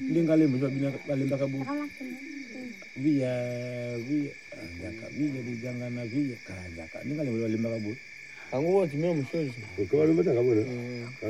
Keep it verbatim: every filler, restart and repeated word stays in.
Lingale mjua bina balimba kabu. Via via ndaka via dijanga na via kazaka. Lingale mjua balimba kabu. Angu wote mimi mshozi. Kwa wale mtaka bwana.